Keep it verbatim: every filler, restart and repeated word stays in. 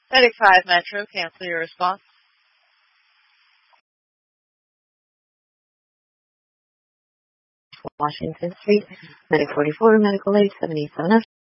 Medic five Metro, cancel your response. Washington Street, Medic forty-four, Medical eight seventy-seven F.